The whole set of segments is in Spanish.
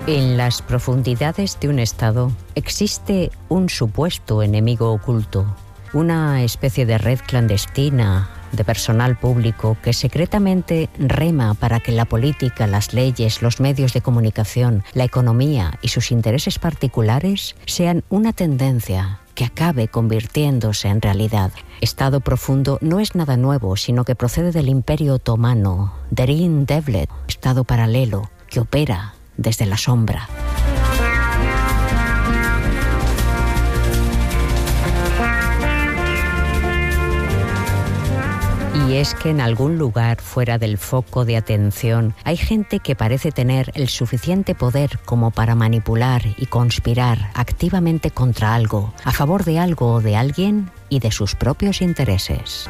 En las profundidades de un Estado existe un supuesto enemigo oculto, una especie de red clandestina de personal público que secretamente rema para que la política, las leyes, los medios de comunicación, la economía y sus intereses particulares sean una tendencia que acabe convirtiéndose en realidad. Estado profundo no es nada nuevo, sino que procede del Imperio Otomano, Derin Devlet, Estado paralelo que opera desde la sombra. Y es que en algún lugar fuera del foco de atención hay gente que parece tener el suficiente poder como para manipular y conspirar activamente contra algo, a favor de algo o de alguien y de sus propios intereses.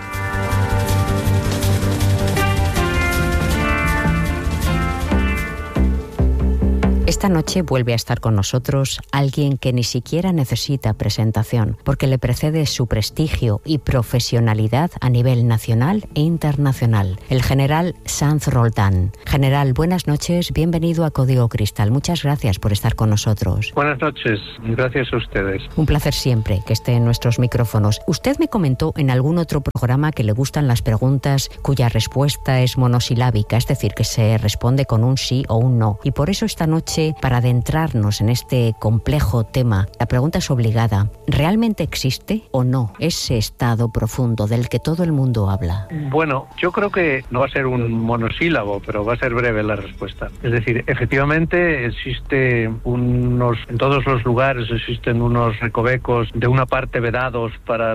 Esta noche vuelve a estar con nosotros alguien que ni siquiera necesita presentación, porque le precede su prestigio y profesionalidad a nivel nacional e internacional. El general Sanz Roldán. General, buenas noches, bienvenido a Código Cristal. Muchas gracias por estar con nosotros. Buenas noches, gracias a ustedes. Un placer siempre que esté en nuestros micrófonos. Usted me comentó en algún otro programa que le gustan las preguntas cuya respuesta es monosilábica, es decir, que se responde con un sí o un no. Y por eso esta noche, para adentrarnos en este complejo tema, la pregunta es obligada. ¿Realmente existe o no ese estado profundo del que todo el mundo habla? Bueno, yo creo que no va a ser un monosílabo, pero va a ser breve la respuesta. Es decir, efectivamente existe en todos los lugares existen unos recovecos de una parte vedados para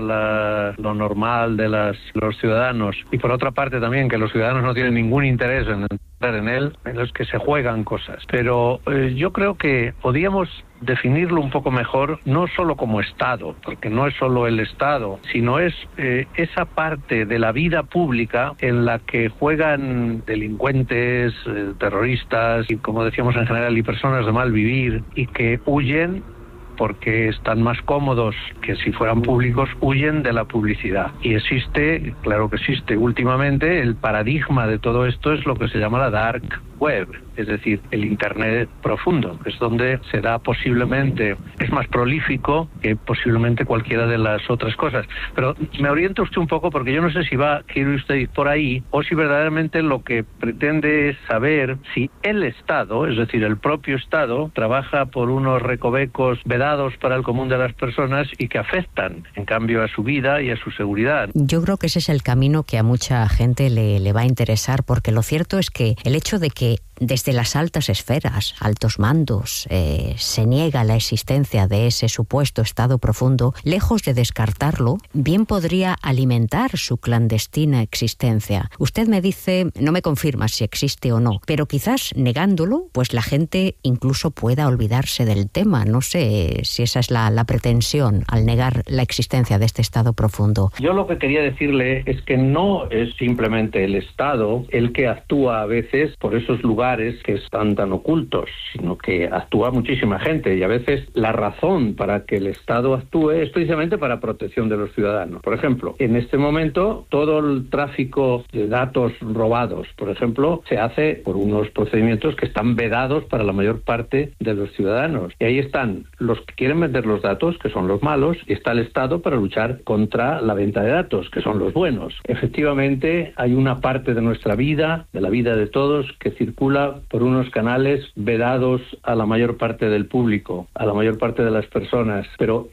lo normal de los ciudadanos, y por otra parte también que los ciudadanos no tienen ningún interés en en él, en los que se juegan cosas. Pero yo creo que podíamos definirlo un poco mejor, no solo como Estado, porque no es solo el Estado, sino es esa parte de la vida pública en la que juegan delincuentes, terroristas y, como decíamos en general, y personas de mal vivir, y que huyen porque están más cómodos que si fueran públicos, huyen de la publicidad. Y existe, claro que existe, últimamente el paradigma de todo esto es lo que se llama la dark web, es decir, el Internet profundo, que es donde se da posiblemente, es más prolífico que posiblemente cualquiera de las otras cosas. Pero me orienta usted un poco, porque yo no sé si quiere usted ir por ahí, o si verdaderamente lo que pretende es saber si el Estado, es decir, el propio Estado, trabaja por unos recovecos vedados para el común de las personas y que afectan, en cambio, a su vida y a su seguridad. Yo creo que ese es el camino que a mucha gente le va a interesar, porque lo cierto es que el hecho de que desde las altas esferas, altos mandos, se niega la existencia de ese supuesto estado profundo, lejos de descartarlo, bien podría alimentar su clandestina existencia. Usted me dice, no me confirma si existe o no, pero quizás negándolo, pues la gente incluso pueda olvidarse del tema. No sé si esa es la pretensión al negar la existencia de este estado profundo. Yo lo que quería decirle es que no es simplemente el Estado el que actúa a veces por esos lugares que están tan ocultos, sino que actúa muchísima gente, y a veces la razón para que el Estado actúe es precisamente para protección de los ciudadanos. Por ejemplo, en este momento todo el tráfico de datos robados, por ejemplo, se hace por unos procedimientos que están vedados para la mayor parte de los ciudadanos. Y ahí están los que quieren vender los datos, que son los malos, y está el Estado para luchar contra la venta de datos, que son los buenos. Efectivamente, hay una parte de nuestra vida, de la vida de todos, que circula por unos canales vedados a la mayor parte del público, a la mayor parte de las personas. Pero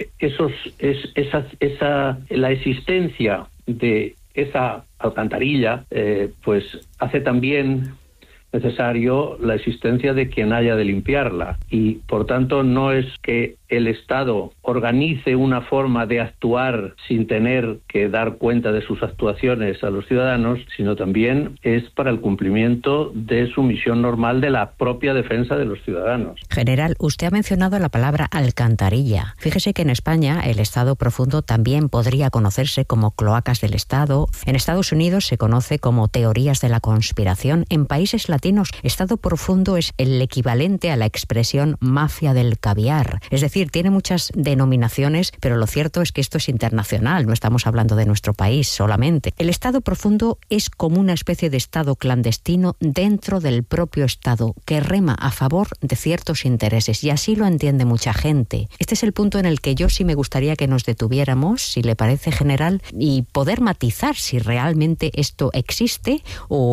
la existencia de esa alcantarilla, pues hace también necesario la existencia de quien haya de limpiarla, y por tanto no es que el Estado organice una forma de actuar sin tener que dar cuenta de sus actuaciones a los ciudadanos, sino también es para el cumplimiento de su misión normal de la propia defensa de los ciudadanos. General, usted ha mencionado la palabra alcantarilla. Fíjese que en España el Estado profundo también podría conocerse como cloacas del Estado. En Estados Unidos se conoce como teorías de la conspiración. En países latinos, Estado profundo es el equivalente a la expresión mafia del caviar. Es decir, tiene muchas denominaciones denominaciones, pero lo cierto es que esto es internacional, no estamos hablando de nuestro país solamente. El Estado profundo es como una especie de Estado clandestino dentro del propio Estado, que rema a favor de ciertos intereses, y así lo entiende mucha gente. Este es el punto en el que yo sí me gustaría que nos detuviéramos, si le parece, general, y poder matizar si realmente esto existe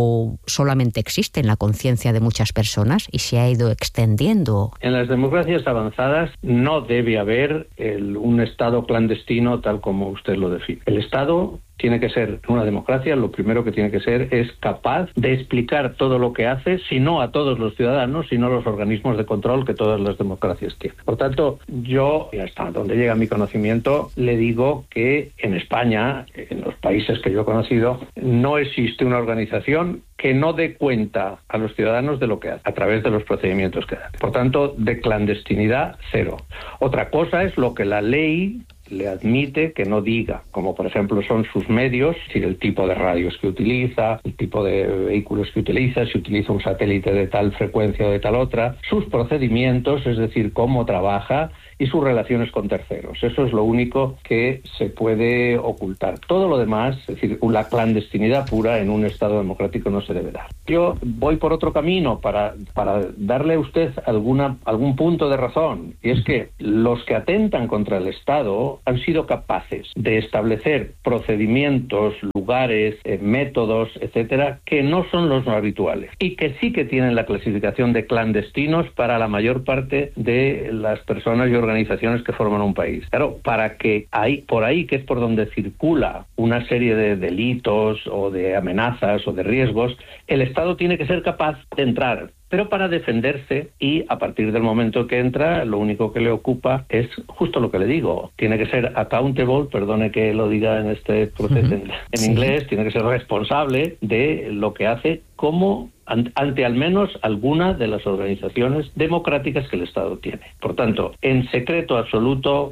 o solamente existe en la conciencia de muchas personas y se ha ido extendiendo. En las democracias avanzadas no debe haber un Estado clandestino tal como usted lo define. El Estado tiene que ser, en una democracia, lo primero que tiene que ser es capaz de explicar todo lo que hace, si no a todos los ciudadanos, sino a los organismos de control que todas las democracias tienen. Por tanto, yo, y hasta donde llega mi conocimiento, le digo que en España, en los países que yo he conocido, no existe una organización que no dé cuenta a los ciudadanos de lo que hace, a través de los procedimientos que dan. Por tanto, de clandestinidad, cero. Otra cosa es lo que la ley le admite que no diga, como por ejemplo son sus medios, es decir, el tipo de radios que utiliza, el tipo de vehículos que utiliza, si utiliza un satélite de tal frecuencia o de tal otra, sus procedimientos, es decir, cómo trabaja, y sus relaciones con terceros. Eso es lo único que se puede ocultar. Todo lo demás, es decir, la clandestinidad pura en un Estado democrático no se debe dar. Yo voy por otro camino para darle a usted algún punto de razón, y es que los que atentan contra el Estado han sido capaces de establecer procedimientos, lugares, métodos, etcétera, que no son los habituales y que sí que tienen la clasificación de clandestinos para la mayor parte de las personas y organizaciones que forman un país. Claro, para que por ahí, que es por donde circula una serie de delitos o de amenazas o de riesgos, el Estado tiene que ser capaz de entrar, pero para defenderse, y a partir del momento que entra, lo único que le ocupa es justo lo que le digo. Tiene que ser accountable, perdone que lo diga en este proceso en inglés, tiene que ser responsable de lo que hace como ante al menos alguna de las organizaciones democráticas que el Estado tiene. Por tanto, en secreto absoluto,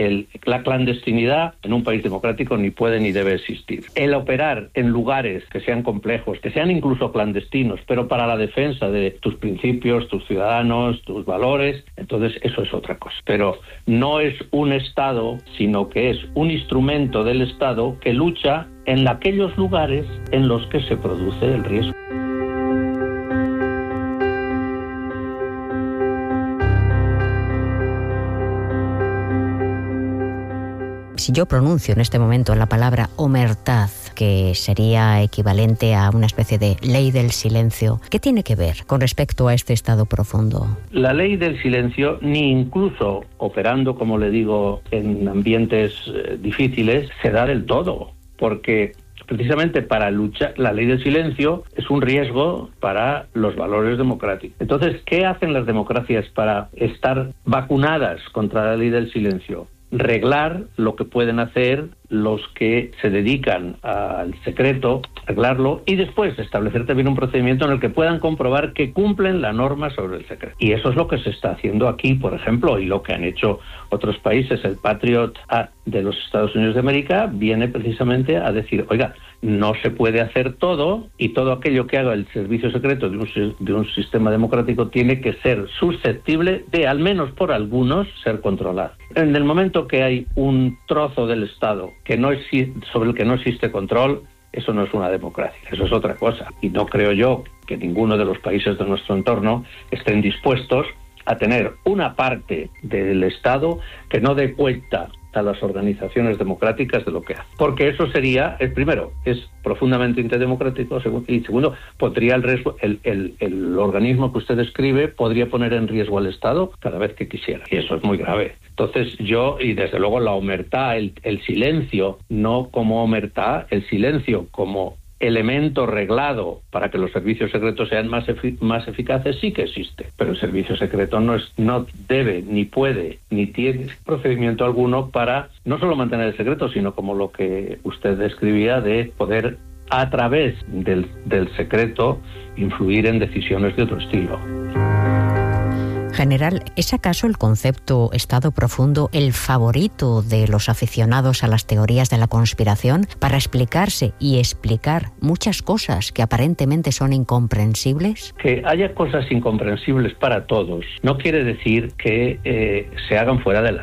la clandestinidad en un país democrático ni puede ni debe existir. El operar en lugares que sean complejos, que sean incluso clandestinos, pero para la defensa de tus principios, tus ciudadanos, tus valores, entonces eso es otra cosa. Pero no es un Estado, sino que es un instrumento del Estado que lucha en aquellos lugares en los que se produce el riesgo. Si yo pronuncio en este momento la palabra omertad, que sería equivalente a una especie de ley del silencio, ¿qué tiene que ver con respecto a este Estado profundo? La ley del silencio, ni incluso operando, como le digo, en ambientes difíciles, se da del todo, porque precisamente para luchar, la ley del silencio es un riesgo para los valores democráticos. Entonces, ¿qué hacen las democracias para estar vacunadas contra la ley del silencio? Reglar lo que pueden hacer los que se dedican al secreto, reglarlo, y después establecer también un procedimiento en el que puedan comprobar que cumplen la norma sobre el secreto. Y eso es lo que se está haciendo aquí, por ejemplo, y lo que han hecho otros países. El Patriot Act de los Estados Unidos de América viene precisamente a decir, oiga, no se puede hacer todo, y todo aquello que haga el servicio secreto de un sistema democrático tiene que ser susceptible de, al menos por algunos, ser controlado. En el momento que hay un trozo del Estado sobre el que no existe control, eso no es una democracia, eso es otra cosa. Y no creo yo que ninguno de los países de nuestro entorno estén dispuestos a tener una parte del Estado que no dé cuenta a las organizaciones democráticas de lo que hace. Porque eso sería, primero, es profundamente antidemocrático, y segundo, podría el organismo que usted describe podría poner en riesgo al Estado cada vez que quisiera. Y eso es muy grave. Entonces y desde luego la omertá, el silencio, no como omertá, el silencio como elemento reglado para que los servicios secretos sean más eficaces, sí que existe, pero el servicio secreto no debe, ni puede, ni tiene procedimiento alguno para no solo mantener el secreto, sino como lo que usted describía, de poder a través del secreto influir en decisiones de otro estilo. General, ¿es acaso el concepto Estado profundo el favorito de los aficionados a las teorías de la conspiración para explicarse y explicar muchas cosas que aparentemente son incomprensibles? Que haya cosas incomprensibles para todos no quiere decir que se hagan fuera de la ley.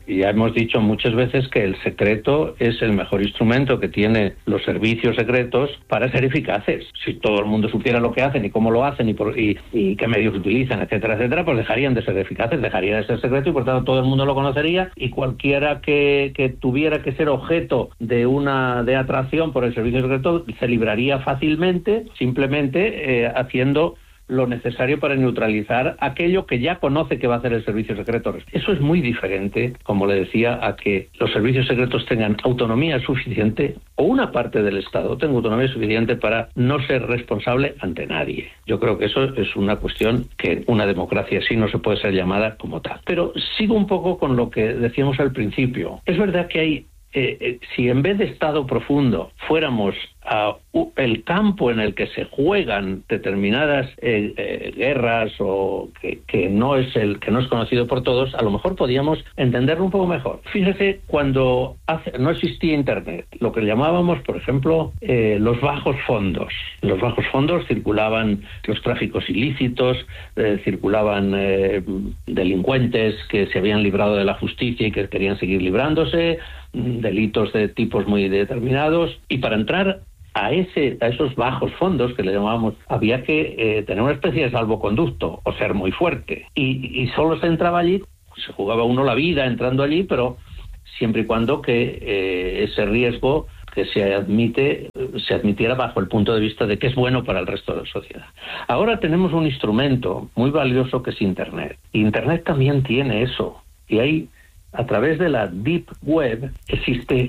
Y ya hemos dicho muchas veces que el secreto es el mejor instrumento que tienen los servicios secretos para ser eficaces. Si todo el mundo supiera lo que hacen y cómo lo hacen y qué medios utilizan, etcétera, etcétera, pues dejarían de ser eficaces, dejaría de ser secreto y por tanto todo el mundo lo conocería y cualquiera que tuviera que ser objeto de atracción por el servicio secreto se libraría fácilmente, simplemente haciendo lo necesario para neutralizar aquello que ya conoce que va a hacer el servicio secreto. Eso es muy diferente, como le decía, a que los servicios secretos tengan autonomía suficiente o una parte del Estado tenga autonomía suficiente para no ser responsable ante nadie. Yo creo que eso es una cuestión que una democracia así no se puede ser llamada como tal. Pero sigo un poco con lo que decíamos al principio. Es verdad que hay si en vez de Estado profundo fuéramos a el campo en el que se juegan determinadas guerras o que no es conocido por todos, a lo mejor podíamos entenderlo un poco mejor. Fíjese, cuando no existía Internet, lo que llamábamos, por ejemplo, los bajos fondos. En los bajos fondos circulaban los tráficos ilícitos, circulaban delincuentes que se habían librado de la justicia y que querían seguir librándose, delitos de tipos muy determinados, y para entrar a esos bajos fondos que le llamábamos, había que tener una especie de salvoconducto o ser muy fuerte, y solo se entraba allí, se jugaba uno la vida entrando allí, pero siempre y cuando que ese riesgo que se admitiera bajo el punto de vista de que es bueno para el resto de la sociedad. Ahora tenemos un instrumento muy valioso que es Internet. Internet también tiene eso, y hay, a través de la Deep Web, existe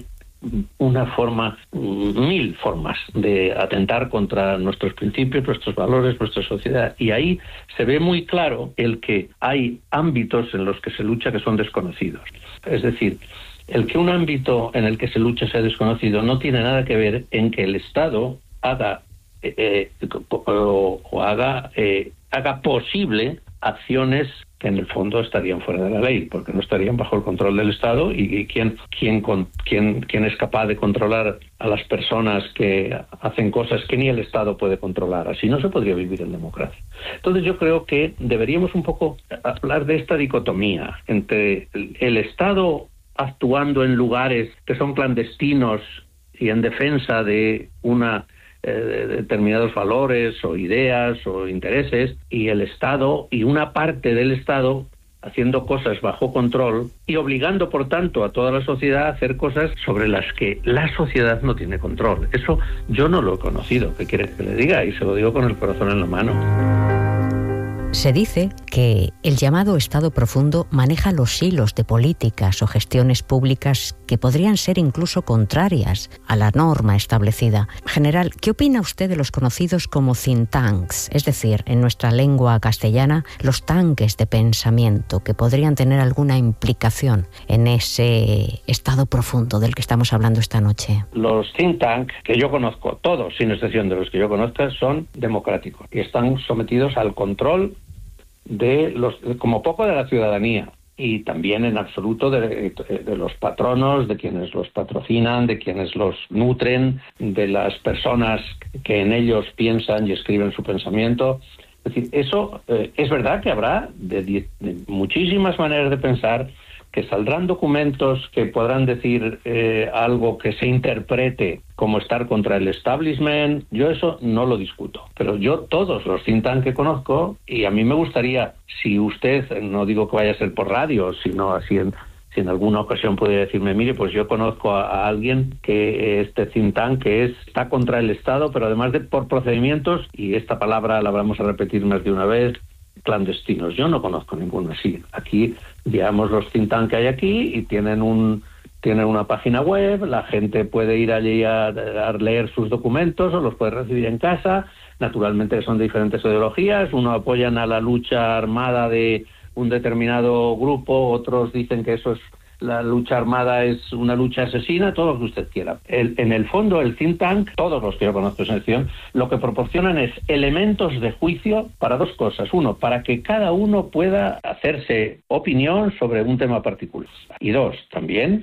mil formas de atentar contra nuestros principios, nuestros valores, nuestra sociedad. Y ahí se ve muy claro el que hay ámbitos en los que se lucha que son desconocidos. Es decir, el que un ámbito en el que se lucha sea desconocido no tiene nada que ver en que el Estado haga posible acciones que en el fondo estarían fuera de la ley, porque no estarían bajo el control del Estado, y quién es capaz de controlar a las personas que hacen cosas que ni el Estado puede controlar. Así no se podría vivir en democracia. Entonces yo creo que deberíamos un poco hablar de esta dicotomía entre el Estado actuando en lugares que son clandestinos y en defensa de determinados valores o ideas o intereses, y el Estado y una parte del Estado haciendo cosas bajo control y obligando, por tanto, a toda la sociedad a hacer cosas sobre las que la sociedad no tiene control. Eso yo no lo he conocido. ¿Qué quiere que le diga? Y se lo digo con el corazón en la mano. Se dice que el llamado Estado profundo maneja los hilos de políticas o gestiones públicas que podrían ser incluso contrarias a la norma establecida. General, ¿qué opina usted de los conocidos como think tanks? Es decir, en nuestra lengua castellana, los tanques de pensamiento que podrían tener alguna implicación en ese Estado profundo del que estamos hablando esta noche. Los think tanks que yo conozco, todos sin excepción de los que yo conozca, son democráticos y están sometidos al control como poco de la ciudadanía, y también en absoluto de los patronos, de quienes los patrocinan, de quienes los nutren, de las personas que en ellos piensan y escriben su pensamiento. Es decir, eso es verdad que habrá de muchísimas maneras de pensar, que saldrán documentos que podrán decir algo que se interprete como estar contra el establishment. Yo eso no lo discuto, pero yo todos los think tanks que conozco, y a mí me gustaría, si usted, no digo que vaya a ser por radio, sino así si en alguna ocasión puede decirme, mire, pues yo conozco a alguien que este think tank que está contra el Estado, pero además por procedimientos, y esta palabra la vamos a repetir más de una vez, clandestinos. Yo no conozco ninguno así. Aquí, digamos, los think tank que hay aquí y tienen una página web, la gente puede ir allí a leer sus documentos o los puede recibir en casa. Naturalmente son de diferentes ideologías, unos apoyan a la lucha armada de un determinado grupo, otros dicen que la lucha armada es una lucha asesina, todo lo que usted quiera. En el fondo, el think tank, todos los que yo conozco en sección, lo que proporcionan es elementos de juicio para dos cosas. Uno, para que cada uno pueda hacerse opinión sobre un tema particular. Y dos, también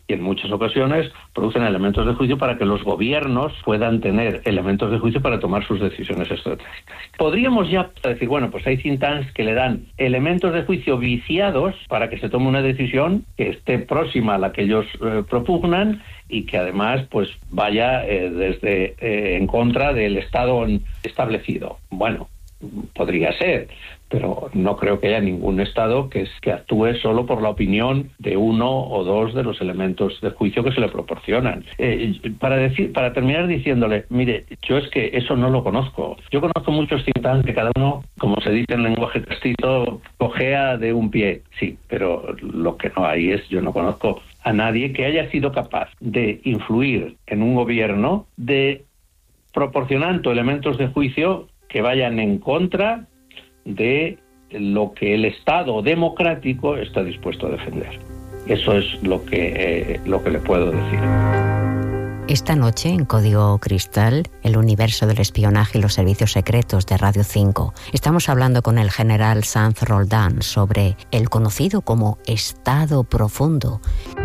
y en muchas ocasiones producen elementos de juicio para que los gobiernos puedan tener elementos de juicio para tomar sus decisiones estratégicas. Podríamos ya decir, bueno, pues hay think tanks que le dan elementos de juicio viciados para que se tome una decisión que esté próxima a la que ellos propugnan y que además pues vaya en contra del Estado establecido. Bueno, podría ser, pero no creo que haya ningún Estado que actúe solo por la opinión de uno o dos de los elementos de juicio que se le proporcionan. Para terminar diciéndole, mire, yo es que eso no lo conozco. Yo conozco muchos think tanks que cada uno, como se dice en lenguaje castizo, cojea de un pie. Sí, pero lo que no hay es, yo no conozco a nadie que haya sido capaz de influir en un gobierno proporcionando elementos de juicio que vayan en contra de lo que el Estado democrático está dispuesto a defender. Eso es lo que le puedo decir. Esta noche, en Código Cristal, el universo del espionaje y los servicios secretos de Radio 5, estamos hablando con el general Sanz Roldán sobre el conocido como Estado Profundo.